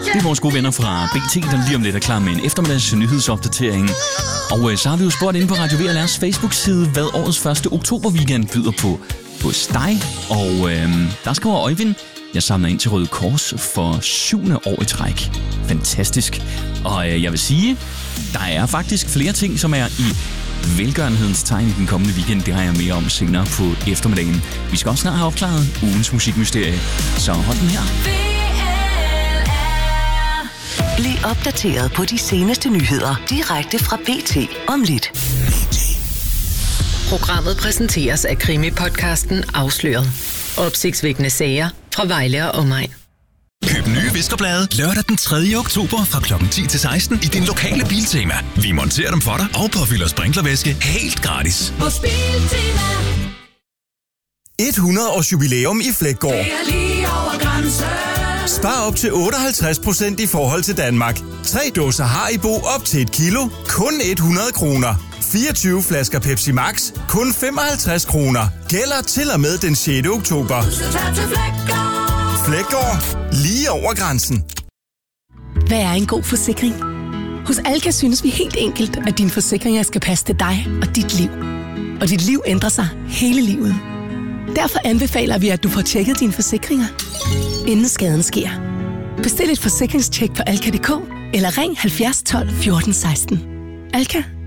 Det er vores gode venner fra BT, der lige om lidt er klar med en eftermiddags nyhedsopdatering. Og så har vi jo spurgt inde på Radio VLR's Facebook-side, hvad årets første oktoberweekend byder på hos dig. Og der skriver Øjvind, jeg samler ind til Røde Kors for 7. år i træk. Fantastisk. Og jeg vil sige, der er faktisk flere ting, som er i velgørenhedens tegn i den kommende weekend. Det har jeg mere om senere på eftermiddagen. Vi skal også snart have opklaret ugens musikmysterie. Så hold den her. Bliv opdateret på de seneste nyheder direkte fra BT om lidt. Programmet præsenteres af Krimi-podcasten Afsløret. Opsigtsvækkende sager fra Vejle og omegn. Køb nye viskerblade lørdag den 3. oktober fra kl. 10 til 16 i din lokale Biltema. Vi monterer dem for dig og påfylder sprinklervæske helt gratis. Hos Biltema. 100 års jubilæum i Fleggaard. Det er lige over grænsen. Spar op til 58% i forhold til Danmark. 3 dåser Haribo op til 1 kilo, kun 100 kroner. 24 flasker Pepsi Max, kun 55 kroner. Gælder til og med den 6. oktober. Fleggaard. Lige over grænsen. Hvad er en god forsikring? Hos Alka synes vi helt enkelt, at dine forsikringer skal passe til dig og dit liv. Og dit liv ændrer sig hele livet. Derfor anbefaler vi, at du får tjekket dine forsikringer, inden skaden sker. Bestil et forsikringstjek på alka.dk eller ring 70 12 14 16. Alka.